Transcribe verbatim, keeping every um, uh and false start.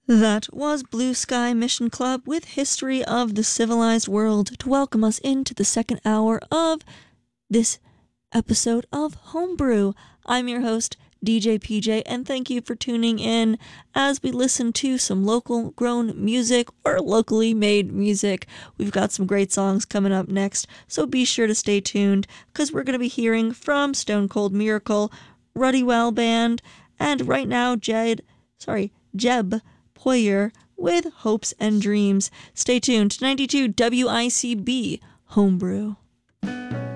That was Blue Sky Mission Club with History of the Civilized World to welcome us into the second hour of this episode of Homebrew. I'm your host, D J P J, and thank you for tuning in as we listen to some local grown music or locally made music. We've got some great songs coming up next, so be sure to stay tuned because we're going to be hearing from Stone Cold Miracle, Ruddy Well Band, and right now Jed, sorry, Jeb Poyer with Hopes and Dreams. Stay tuned to ninety-two W I C B Homebrew.